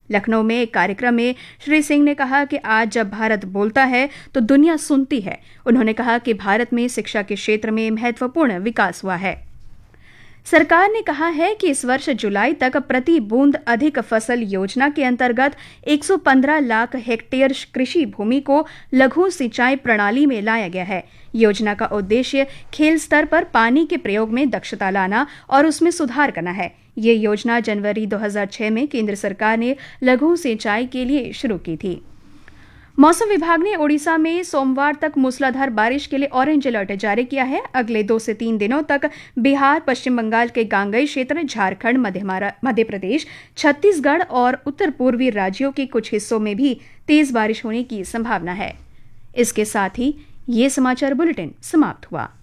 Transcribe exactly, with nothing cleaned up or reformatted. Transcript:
लखनऊ में एक कार्यक्रम में श्री सिंह ने कहा कि आज जब भारत बोलता है तो दुनिया सुनती है। उन्होंने कहा कि भारत में शिक्षा के क्षेत्र में महत्वपूर्ण विकास हुआ है। सरकार ने कहा है कि इस वर्ष जुलाई तक प्रति बूंद अधिक फसल योजना के अंतर्गत एक सौ पंद्रह लाख हेक्टेयर कृषि भूमि को लघु सिंचाई प्रणाली में लाया गया है। योजना का उद्देश्य खेल स्तर पर पानी के प्रयोग में दक्षता लाना और उसमें सुधार करना है। ये योजना जनवरी दो हज़ार छह में केंद्र सरकार ने लघु सिंचाई के लिए शुरू की थी। मौसम विभाग ने ओडिशा में सोमवार तक मूसलाधार बारिश के लिए ऑरेंज अलर्ट जारी किया है। अगले दो से तीन दिनों तक बिहार, पश्चिम बंगाल के गांगेय क्षेत्र, झारखंड, मध्य प्रदेश, छत्तीसगढ़ और उत्तर पूर्वी राज्यों के कुछ हिस्सों में भी तेज बारिश होने की संभावना है। इसके साथ ही ये समाचार बुलेटिन समाप्त हुआ।